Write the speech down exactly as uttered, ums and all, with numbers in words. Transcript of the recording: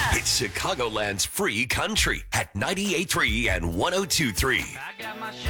It's Chicagoland's free country at ninety-eight point three and one oh two point three. I got my